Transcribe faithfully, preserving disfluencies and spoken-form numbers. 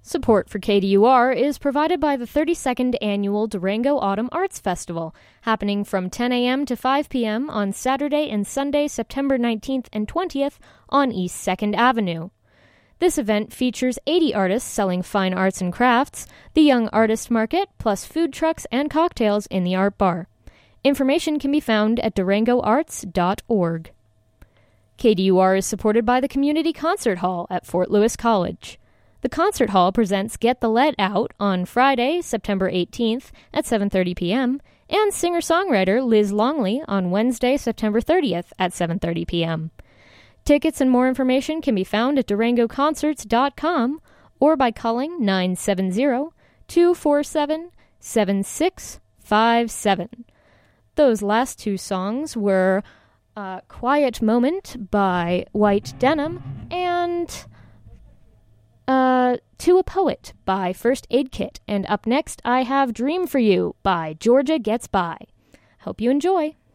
Support for K D U R is provided by the thirty-second Annual Durango Autumn Arts Festival, happening from ten a.m. to five p.m. on Saturday and Sunday, September nineteenth and twentieth on East second Avenue. This event features eighty artists selling fine arts and crafts, the Young Artist Market, plus food trucks and cocktails in the Art Bar. Information can be found at durango arts dot org. K D U R is supported by the Community Concert Hall at Fort Lewis College. The Concert Hall presents Get the Lead Out on Friday, September eighteenth at seven thirty p.m., and singer-songwriter Liz Longley on Wednesday, September thirtieth at seven thirty p.m. Tickets and more information can be found at durango concerts dot com or by calling nine seven zero, two four seven, seven six five seven. Those last two songs were uh, Quiet Moment by White Denim and uh, To a Poet by First Aid Kit. And up next, I have Dream for You by Georgia Gets By. Hope you enjoy.